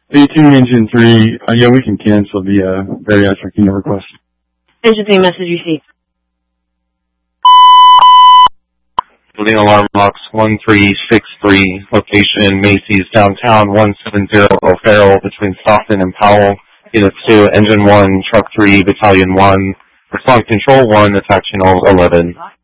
18 Engine 3, yeah, we can cancel the bariatric unit request. Engine 3 message received. Building alarm box 1363, location Macy's downtown 170 O'Farrell between Stockton and Powell. Unit 2, Engine 1, Truck 3, Battalion 1. Respond Control 1, attack channel 11.